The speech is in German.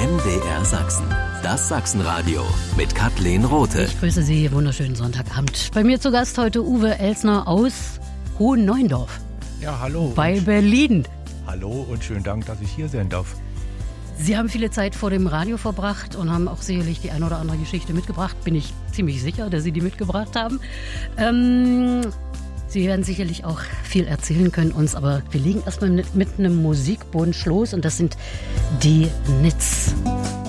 MDR Sachsen. Das Sachsenradio mit Kathleen Rothe. Ich grüße Sie, wunderschönen Sonntagabend. Bei mir zu Gast heute Uwe Elsner aus Hohenneuendorf. Ja, hallo. Bei Berlin. Hallo und schönen Dank, dass ich hier sein darf. Sie haben viele Zeit vor dem Radio verbracht und haben auch sicherlich die eine oder andere Geschichte mitgebracht. Bin ich ziemlich sicher, dass Sie die mitgebracht haben. Sie werden sicherlich auch viel erzählen können uns, aber wir legen erstmal mit einem Musikbunsch los und das sind die Nits.